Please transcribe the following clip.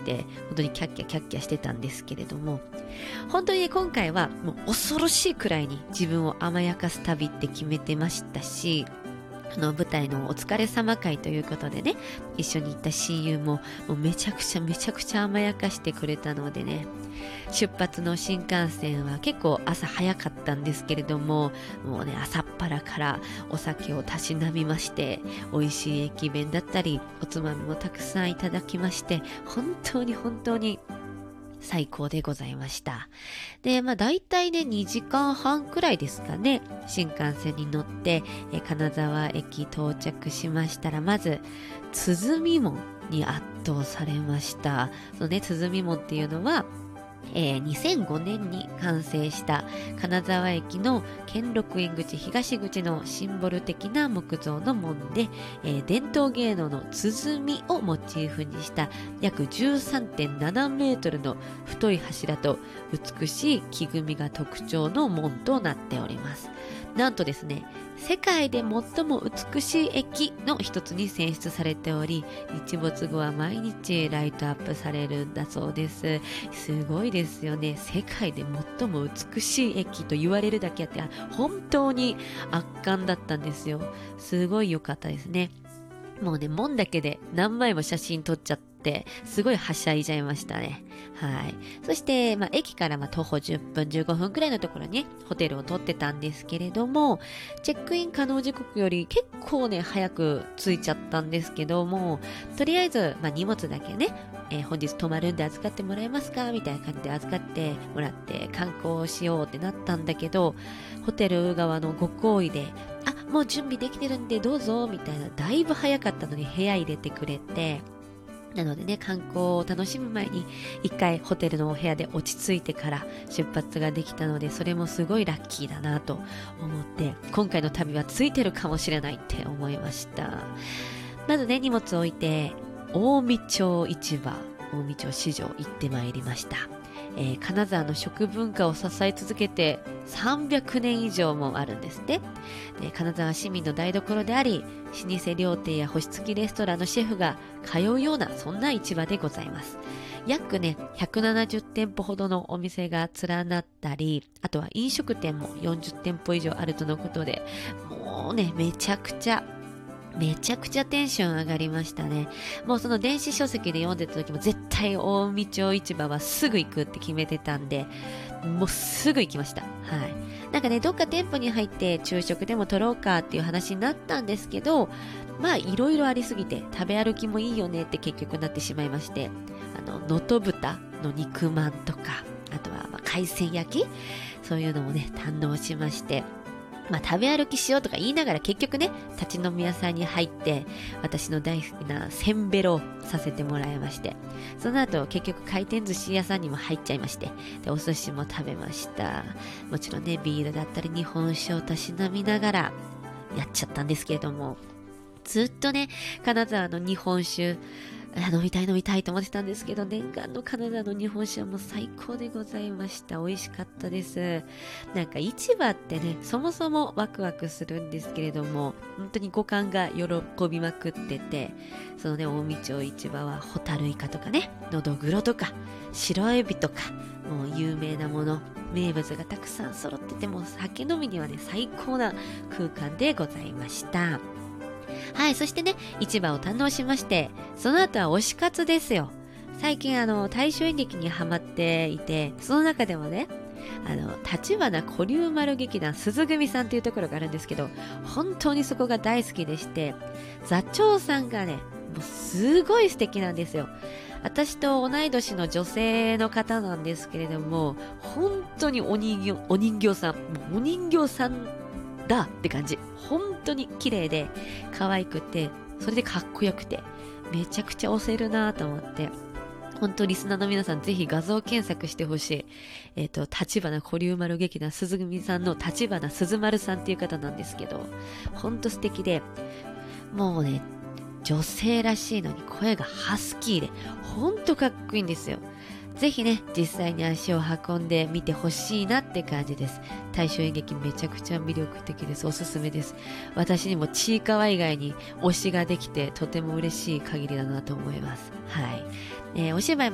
て、本当にキャッキャキャッキャしてたんですけれども、本当に今回はもう恐ろしいくらいに自分を甘やかす旅って決めてましたし、舞台のお疲れ様会ということでね、一緒に行った親友ももうめちゃくちゃ甘やかしてくれたのでね、出発の新幹線は結構朝早かったんですけれども、もうね朝っぱらからお酒をたしなみまして、美味しい駅弁だったりおつまみもたくさんいただきまして、本当に最高でございました。で、だいたいね2時間半くらいですかね、新幹線に乗って金沢駅到着しましたら、まず鼓門に圧倒されました。そのね、鼓門っていうのは2005年に完成した金沢駅の兼六園口東口のシンボル的な木造の門で、伝統芸能の鼓をモチーフにした約 13.7 メートルの太い柱と美しい木組みが特徴の門となっております。なんとですね、世界で最も美しい駅の一つに選出されており、日没後は毎日ライトアップされるんだそうです。すごいですよね。世界で最も美しい駅と言われるだけあって、本当に圧巻だったんですよ。すごい良かったですね。もうね、門だけで何枚も写真撮っちゃって、すごいはしゃいじゃいましたね。はい。そして、駅から徒歩10分、15分くらいのところに、ホテルを取ってたんですけれども、チェックイン可能時刻より結構ね、早く着いちゃったんですけども、とりあえず、荷物だけね、本日泊まるんで預かってもらえますかみたいな感じで預かってもらって観光しようってなったんだけど、ホテル側のご厚意で、もう準備できてるんでどうぞみたいな、だいぶ早かったのに部屋入れてくれて、なのでね、観光を楽しむ前に一回ホテルのお部屋で落ち着いてから出発ができたので、それもすごいラッキーだなと思って、今回の旅はついてるかもしれないって思いました。まずね、荷物を置いて近江町市場、近江町市場行ってまいりました。金沢の食文化を支え続けて300年以上もあるんですね。で、金沢市民の台所であり、老舗料亭や星付きレストランのシェフが通うような、そんな市場でございます。約ね、170店舗ほどのお店が連なったり、あとは飲食店も40店舗以上あるとのことで、もうね、めちゃくちゃテンション上がりましたね。もうその電子書籍で読んでた時も絶対近江町市場はすぐ行くって決めてたんで、もうすぐ行きました。はい。なんかね、どっか店舗に入って昼食でも取ろうかっていう話になったんですけど、いろいろありすぎて食べ歩きもいいよねって結局なってしまいまして、能登豚の肉まんとか、あとは海鮮焼き、そういうのもね、堪能しまして、食べ歩きしようとか言いながら結局ね、立ち飲み屋さんに入って私の大好きなせんべろさせてもらいまして、その後結局回転寿司屋さんにも入っちゃいまして、でお寿司も食べました。もちろんね、ビールだったり日本酒をたしなみながらやっちゃったんですけれども、ずっとね、金沢の日本酒飲みたいと思ってたんですけど、念願の金沢の日本酒はもう最高でございました。美味しかったです。なんか市場ってね、そもそもワクワクするんですけれども、本当に五感が喜びまくってて、そのね、近江町市場はホタルイカとかね、のどぐろとか白エビとか、もう有名なもの、名物がたくさん揃ってて、もう酒飲みにはね、最高な空間でございました。はい、そしてね、市場を堪能しまして、その後は推し活ですよ。最近大衆演劇にハマっていて、その中でもね、立花古流丸劇団鈴組さんというところがあるんですけど、本当にそこが大好きでして、座長さんがね、もうすごい素敵なんですよ。私と同い年の女性の方なんですけれども、本当にお人形さんだって感じ。本当に綺麗で可愛くて、それでかっこよくて、めちゃくちゃ推せるなと思って、本当リスナーの皆さんぜひ画像検索してほしい。立花古流丸劇団鈴組さんの立花鈴丸さんっていう方なんですけど、本当素敵で、もうね、女性らしいのに声がハスキーで、本当かっこいいんですよ。ぜひね、実際に足を運んでみてほしいなって感じです。大衆演劇めちゃくちゃ魅力的です。おすすめです。私にもちいかわ以外に推しができてとても嬉しい限りだなと思います。はい。お芝居